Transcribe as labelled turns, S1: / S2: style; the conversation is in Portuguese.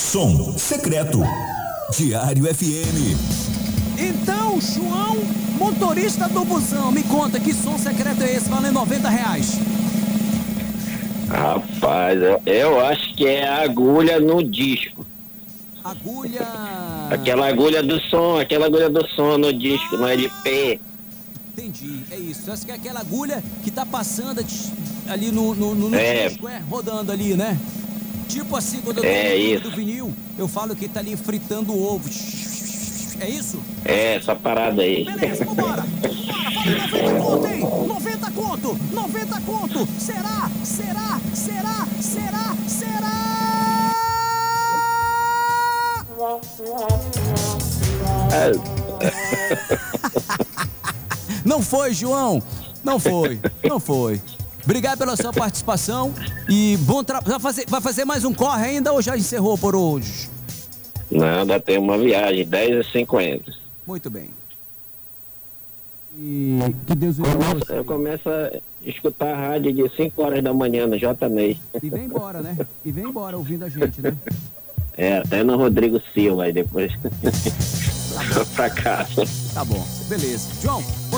S1: Som secreto. Diário FM.
S2: Então, João, motorista do busão, me conta que som secreto é esse, valendo R$ 90?
S3: Rapaz, eu acho que é a agulha no disco.
S2: Agulha...
S3: Aquela agulha do som no disco, no LP.
S2: Entendi, é isso. Essa que é aquela agulha que tá passando ali no disco, rodando ali, né? Tipo assim, quando eu tô no do vinil, eu falo que tá ali fritando o ovo. É isso?
S3: É, essa parada aí.
S2: Beleza, vambora. Vale 90 conto, hein? 90 conto, 90 conto. Será? Não foi, João. Não foi. Obrigado pela sua participação e bom trabalho. Vai fazer mais um corre ainda ou já encerrou por hoje?
S3: Não, ainda tem uma viagem, 10h50.
S2: Muito bem. E que Deus o abençoe.
S3: Eu começo a escutar a rádio de 5 horas da manhã no JMEI.
S2: E vem embora, né? E vem embora ouvindo a gente, né?
S3: Até no Rodrigo Silva aí depois. Pra casa.
S2: Tá bom, beleza. João,